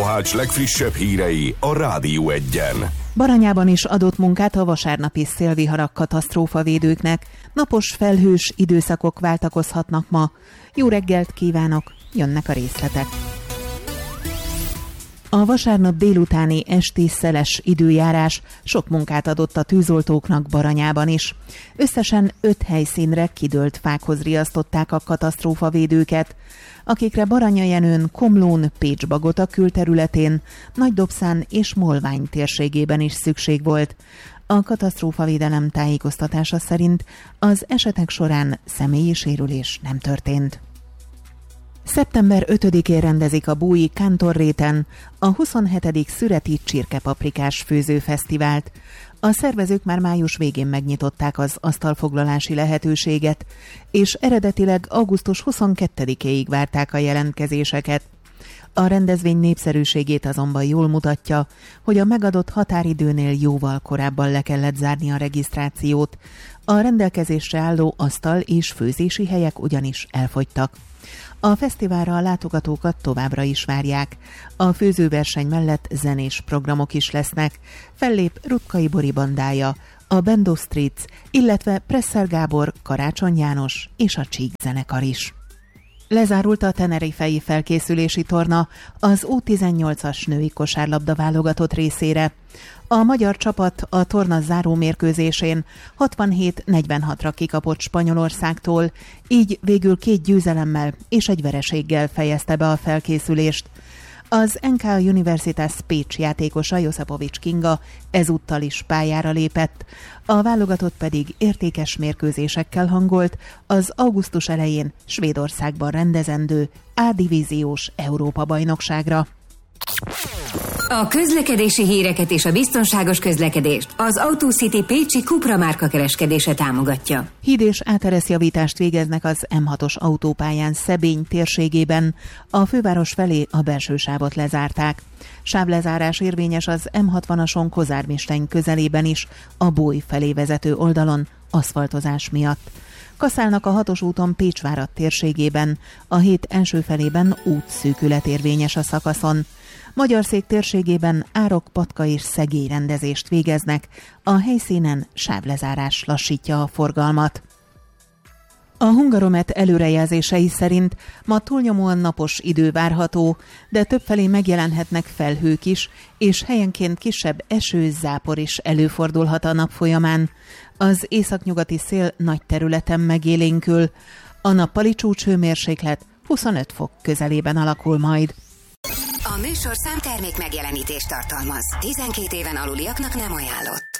Mohács legfrissebb hírei a Rádió Egyen. Baranyában is adott munkát a vasárnapi szélviharak katasztrófavédőknek. Napos, felhős időszakok váltakozhatnak ma. Jó reggelt kívánok, jönnek a részletek. A vasárnap délutáni esti szeles időjárás sok munkát adott a tűzoltóknak Baranyában is. Összesen 5 helyszínre kidőlt fákhoz riasztották a katasztrófavédőket, akikre Baranyajenőn, Komlón, Pécs-Bagota külterületén, Nagydobszán és Molvány térségében is szükség volt. A katasztrófavédelem tájékoztatása szerint az esetek során személyi sérülés nem történt. Szeptember 5-én rendezik a Búji Kántorréten a 27. Szüreti Csirkepaprikás Főzőfesztivált. A szervezők már május végén megnyitották az asztalfoglalási lehetőséget, és eredetileg augusztus 22-éig várták a jelentkezéseket. A rendezvény népszerűségét azonban jól mutatja, hogy a megadott határidőnél jóval korábban le kellett zárni a regisztrációt. A rendelkezésre álló asztal és főzési helyek ugyanis elfogytak. A fesztiválra a látogatókat továbbra is várják. A főzőverseny mellett zenés programok is lesznek. Fellép Rutkai Bori bandája, a Bendo Streets, illetve Presser Gábor, Karácsony János és a Csík zenekar is. Lezárult a tenerifei felkészülési torna az U18-as női kosárlabda válogatott részére. A magyar csapat a torna záró mérkőzésén 67-46-ra kikapott Spanyolországtól, így végül 2 győzelemmel és egy vereséggel fejezte be a felkészülést. Az NK Universitas Pécs játékosa Josipovics Kinga ezúttal is pályára lépett, a válogatott pedig értékes mérkőzésekkel hangolt az augusztus elején Svédországban rendezendő A-divíziós Európa-bajnokságra. A közlekedési híreket és a biztonságos közlekedést az AutoCity Pécsi Cupra márka kereskedése támogatja. Híd- és átereszjavítást végeznek az M6-os autópályán Szebény térségében, a főváros felé a belső sávot lezárták. Sávlezárás érvényes az M60-ason Kozármisteny közelében is, a Bój felé vezető oldalon aszfaltozás miatt. Kaszálnak a 6-os úton Pécsvárad térségében, a hét első felében útszűkület érvényes a szakaszon. Magyarszék térségében Árok, Patka és Szegély rendezést végeznek, a helyszínen sávlezárás lassítja a forgalmat. A Hungaromet előrejelzései szerint ma túlnyomóan napos idő várható, de többfelé megjelenhetnek felhők is, és helyenként kisebb eső, zápor is előfordulhat a nap folyamán. Az északnyugati szél nagy területen megélénkül. A nappali csúcshőmérséklet 25 fok közelében alakul majd. A műsorszám termék megjelenítést tartalmaz. 12 éven aluliaknak nem ajánlott.